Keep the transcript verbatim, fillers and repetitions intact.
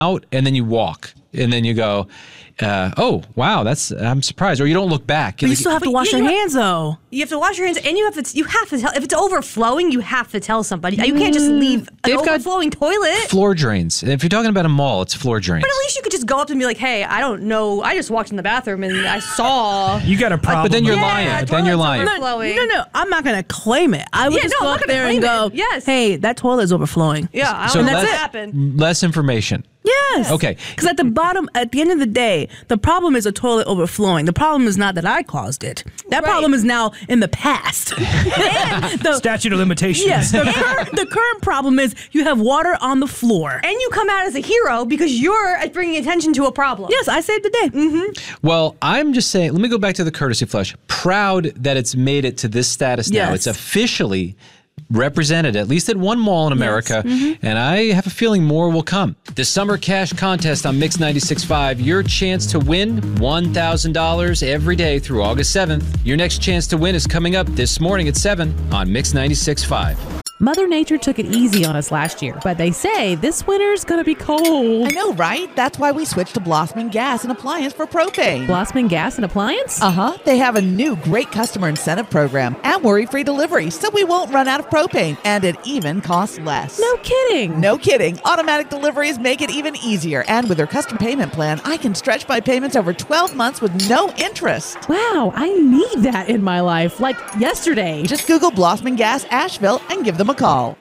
out and then you walk and then you go, uh, oh, wow, that's, I'm surprised. Or you don't look back. But you like, still have to But wash yeah, your you- hands, though. You have to wash your hands, and you have to. You have to tell if it's overflowing. You have to tell somebody. You can't just leave an They've got overflowing toilet. floor drains. And if you're talking about a mall, it's floor drains. But at least you could just go up and be like, "Hey, I don't know. I just walked in the bathroom and I saw." You got a problem. But then you're with lying. that. But then you're lying. toilet's overflowing. No, no, I'm not going to claim it. I would Yeah, just no, go I'm up not gonna there and claim go, it. Yes. hey, that toilet is overflowing. Yeah, I don't So know that's what it. happened. Less information. Yes. Okay. Because at the bottom, at the end of the day, the problem is a toilet overflowing. The problem is not that I caused it. That Right. problem is now in the past. And the, Statute of limitations. yes, the, cur- the current problem is you have water on the floor. And you come out as a hero because you're bringing attention to a problem. Yes, I saved the day. Mm-hmm. Well, I'm just saying, let me go back to the courtesy flush. Proud that it's made it to this status now. Yes. It's officially represented, at least at one mall in America, and I have a feeling more will come. The Summer Cash Contest on Mix ninety-six point five, your chance to win one thousand dollars every day through August seventh. Your next chance to win is coming up this morning at seven on Mix ninety-six point five. Mother Nature took it easy on us last year, but they say this winter's gonna be cold. I know, right? That's why we switched to Blossoming Gas and Appliance for propane. Blossoming Gas and Appliance? Uh-huh. They have a new great customer incentive program and worry-free delivery, so we won't run out of propane, and it even costs less. No kidding. No kidding. Automatic deliveries make it even easier, and with their custom payment plan, I can stretch my payments over twelve months with no interest. Wow, I need that in my life, like yesterday. Just Google Blossoming Gas Asheville and give them a call.